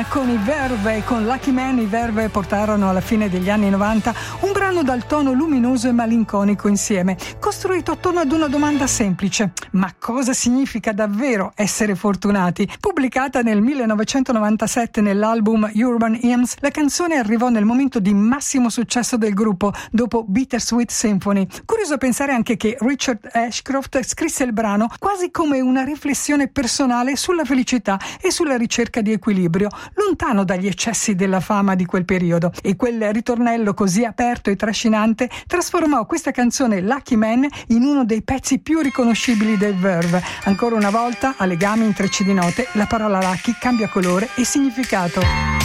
con i Verve, con Lucky Man. I Verve portarono alla fine degli anni 90 un brano dal tono luminoso e malinconico insieme, costruito attorno ad una domanda semplice: ma cosa significa davvero essere fortunati? Pubblicata nel 1997 nell'album Urban Hymns, la canzone arrivò nel momento di massimo successo del gruppo, dopo Bittersweet Symphony. Curioso pensare anche che Richard Ashcroft scrisse il brano quasi come una riflessione personale sulla felicità e sulla ricerca di equilibrio, lontano dagli eccessi della fama di quel periodo. E quel ritornello così aperto e trascinante trasformò questa canzone Lucky Man in uno dei pezzi più riconoscibili dei Verve. Ancora una volta, a legami intrecci di note, la parola lucky cambia colore e significato.